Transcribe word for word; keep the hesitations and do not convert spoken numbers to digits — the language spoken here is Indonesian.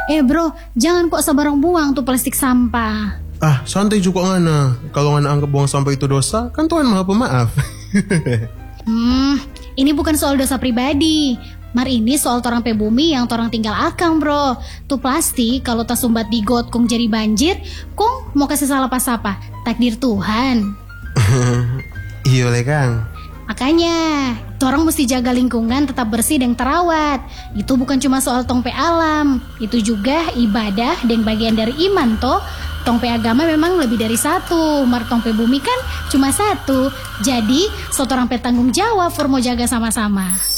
Eh bro, jangan kok sebarang buang tuh plastik sampah. Ah, santai juga ngana. Kalau ngana anggap buang sampah itu dosa, kan Tuhan maha pemaaf. Hmm, ini bukan soal dosa pribadi. Mar ini soal torang pe bumi yang torang tinggal akang bro. Tuh plastik kalau tak sumbat di got kong jadi banjir, kong mau kasih salah pas apa? Takdir Tuhan. Iya le Kang. Makanya, torang mesti jaga lingkungan tetap bersih dan terawat. Itu bukan cuma soal tong pe alam, itu juga ibadah dan bagian dari iman toh. Tong pe agama memang lebih dari satu, mar tong pe bumi kan cuma satu. Jadi, so torang pe tanggung jawab for mau jaga sama-sama.